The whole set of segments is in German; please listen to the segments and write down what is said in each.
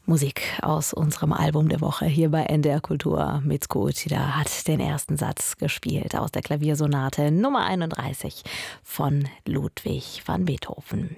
Musik aus unserem Album der Woche hier bei NDR Kultur. Mitsko Uchida hat den ersten Satz gespielt aus der Klaviersonate Nummer 31 von Ludwig van Beethoven.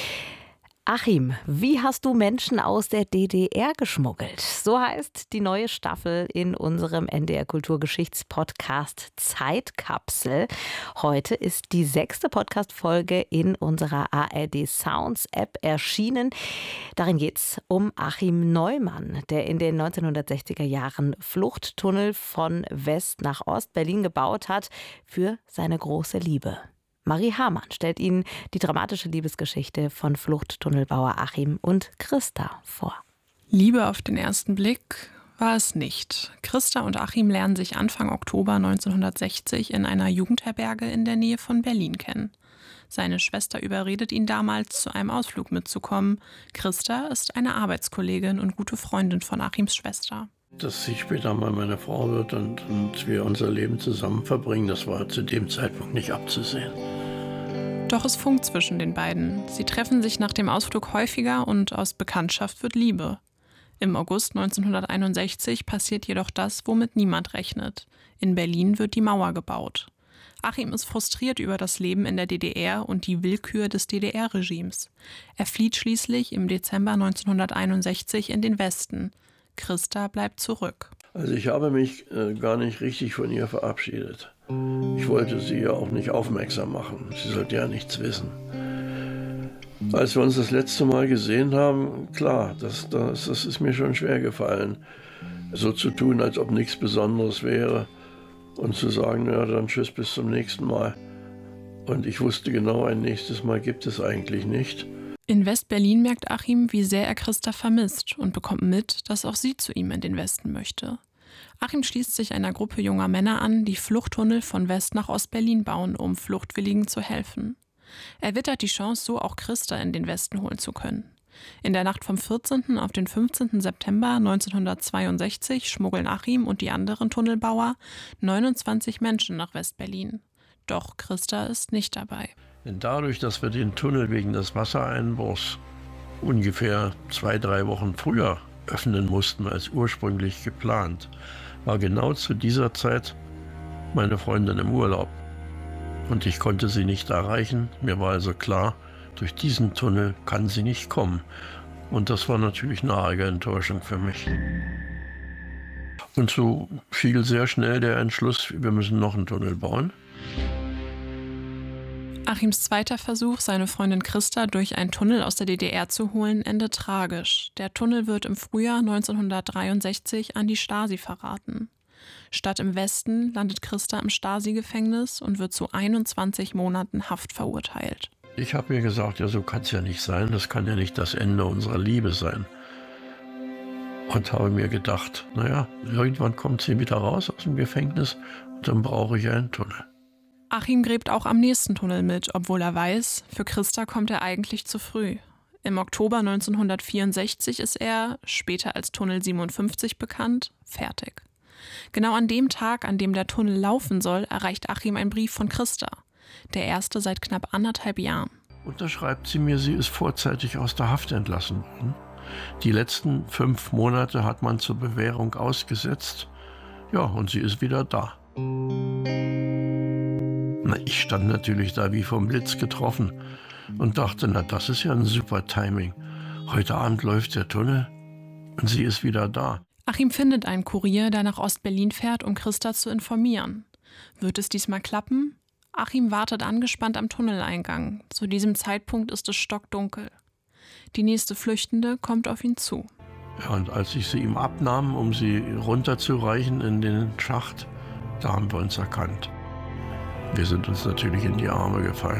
Achim, wie hast du Menschen aus der DDR geschmuggelt? So heißt die neue Staffel in unserem NDR Kulturgeschichtspodcast Zeitkapsel. Heute ist die 6. Podcast-Folge in unserer ARD Sounds App erschienen. Darin geht es um Achim Neumann, der in den 1960er Jahren Fluchttunnel von West nach Ost Berlin gebaut hat für seine große Liebe. Marie Hamann stellt Ihnen die dramatische Liebesgeschichte von Fluchttunnelbauer Achim und Christa vor. Liebe auf den ersten Blick war es nicht. Christa und Achim lernen sich Anfang Oktober 1960 in einer Jugendherberge in der Nähe von Berlin kennen. Seine Schwester überredet ihn damals, zu einem Ausflug mitzukommen. Christa ist eine Arbeitskollegin und gute Freundin von Achims Schwester. Dass sie später mal meine Frau wird und wir unser Leben zusammen verbringen, das war zu dem Zeitpunkt nicht abzusehen. Doch es funkt zwischen den beiden. Sie treffen sich nach dem Ausflug häufiger und aus Bekanntschaft wird Liebe. Im August 1961 passiert jedoch das, womit niemand rechnet. In Berlin wird die Mauer gebaut. Achim ist frustriert über das Leben in der DDR und die Willkür des DDR-Regimes. Er flieht schließlich im Dezember 1961 in den Westen. Christa bleibt zurück. Also ich habe mich gar nicht richtig von ihr verabschiedet. Ich wollte sie ja auch nicht aufmerksam machen. Sie sollte ja nichts wissen. Als wir uns das letzte Mal gesehen haben, klar, das ist mir schon schwer gefallen. So zu tun, als ob nichts Besonderes wäre und zu sagen, ja dann tschüss, bis zum nächsten Mal. Und ich wusste genau, ein nächstes Mal gibt es eigentlich nicht. In West-Berlin merkt Achim, wie sehr er Christa vermisst und bekommt mit, dass auch sie zu ihm in den Westen möchte. Achim schließt sich einer Gruppe junger Männer an, die Fluchttunnel von West nach Ost-Berlin bauen, um Fluchtwilligen zu helfen. Er wittert die Chance, so auch Christa in den Westen holen zu können. In der Nacht vom 14. auf den 15. September 1962 schmuggeln Achim und die anderen Tunnelbauer 29 Menschen nach West-Berlin. Doch Christa ist nicht dabei. Denn dadurch, dass wir den Tunnel wegen des Wassereinbruchs ungefähr 2-3 Wochen früher öffnen mussten als ursprünglich geplant, war genau zu dieser Zeit meine Freundin im Urlaub. Und ich konnte sie nicht erreichen. Mir war also klar, durch diesen Tunnel kann sie nicht kommen. Und das war natürlich eine arge Enttäuschung für mich. Und so fiel sehr schnell der Entschluss, wir müssen noch einen Tunnel bauen. Achims zweiter Versuch, seine Freundin Christa durch einen Tunnel aus der DDR zu holen, endet tragisch. Der Tunnel wird im Frühjahr 1963 an die Stasi verraten. Statt im Westen landet Christa im Stasi-Gefängnis und wird zu 21 Monaten Haft verurteilt. Ich habe mir gesagt, ja, so kann es ja nicht sein, das kann ja nicht das Ende unserer Liebe sein. Und habe mir gedacht, naja, irgendwann kommt sie wieder raus aus dem Gefängnis und dann brauche ich einen Tunnel. Achim gräbt auch am nächsten Tunnel mit, obwohl er weiß, für Christa kommt er eigentlich zu früh. Im Oktober 1964 ist er, später als Tunnel 57 bekannt, fertig. Genau an dem Tag, an dem der Tunnel laufen soll, erreicht Achim ein Brief von Christa. Der erste seit knapp 1,5 Jahren. Und da schreibt sie mir, sie ist vorzeitig aus der Haft entlassen worden. Die letzten 5 Monate hat man zur Bewährung ausgesetzt. Ja, und sie ist wieder da. Ich stand natürlich da wie vom Blitz getroffen und dachte, na das ist ja ein super Timing. Heute Abend läuft der Tunnel und sie ist wieder da. Achim findet einen Kurier, der nach Ost-Berlin fährt, um Christa zu informieren. Wird es diesmal klappen? Achim wartet angespannt am Tunneleingang. Zu diesem Zeitpunkt ist es stockdunkel. Die nächste Flüchtende kommt auf ihn zu. Ja, und als ich sie ihm abnahm, um sie runterzureichen in den Schacht, da haben wir uns erkannt. Wir sind uns natürlich in die Arme gefallen.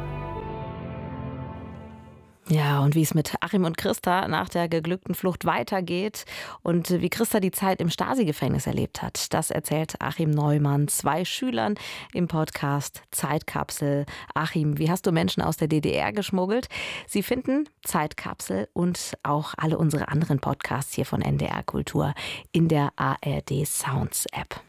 Ja, und wie es mit Achim und Christa nach der geglückten Flucht weitergeht und wie Christa die Zeit im Stasi-Gefängnis erlebt hat, das erzählt Achim Neumann 2 Schülern im Podcast Zeitkapsel. Achim, wie hast du Menschen aus der DDR geschmuggelt? Sie finden Zeitkapsel und auch alle unsere anderen Podcasts hier von NDR Kultur in der ARD Sounds App.